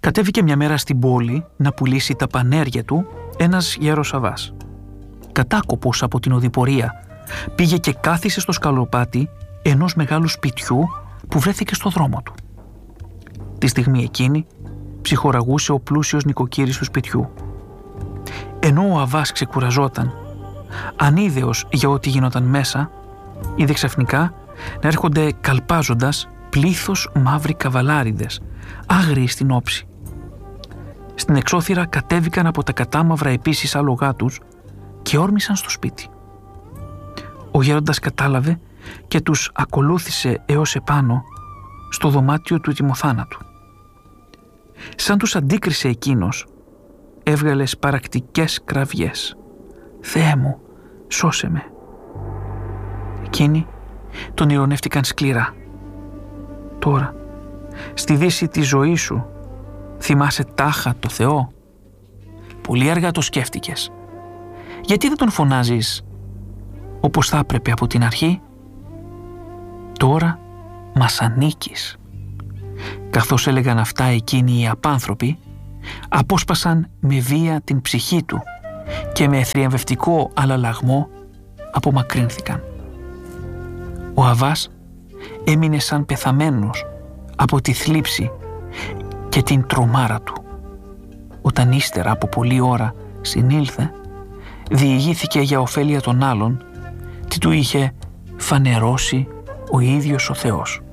Κατέβηκε μια μέρα στην πόλη να πουλήσει τα πανέρια του ένας γέρος Αβάς. Κατάκοπος από την οδηπορία, πήγε και κάθισε στο σκαλοπάτι ενός μεγάλου σπιτιού που βρέθηκε στο δρόμο του. Τη στιγμή εκείνη ψυχοραγούσε ο πλούσιος νοικοκύρης του σπιτιού. Ενώ ο Αβάς ξεκουραζόταν, ανίδεος για ό,τι γινόταν μέσα, είδε ξαφνικά να έρχονται καλπάζοντας πλήθος μαύροι καβαλάριδες, άγριοι στην όψη. Στην εξώθυρα κατέβηκαν από τα κατάμαυρα επίσης άλογά τους και όρμησαν στο σπίτι. Ο γέροντας κατάλαβε και τους ακολούθησε έως επάνω στο δωμάτιο του ετοιμοθάνατου. Σαν τους αντίκρισε εκείνος, έβγαλε σπαρακτικές κραυγές. «Θεέ μου, σώσε με!» Εκείνοι τον ηρωνεύτηκαν σκληρά. «Τώρα, στη δύση της ζωής σου, θυμάσαι τάχα το Θεό?» «Πολύ αργά το σκέφτηκες. Γιατί δεν τον φωνάζεις όπως θα έπρεπε από την αρχή?» «Τώρα μας ανήκεις». Καθώς έλεγαν αυτά εκείνοι οι απάνθρωποι, απόσπασαν με βία την ψυχή του και με θριαμβευτικό αλλαλαγμό απομακρύνθηκαν. Ο Αβάς έμεινε σαν πεθαμένος από τη θλίψη και την τρομάρα του. Όταν ύστερα από πολλή ώρα συνήλθε, διηγήθηκε για ωφέλεια των άλλων τι του είχε φανερώσει ο ίδιος ο Θεός.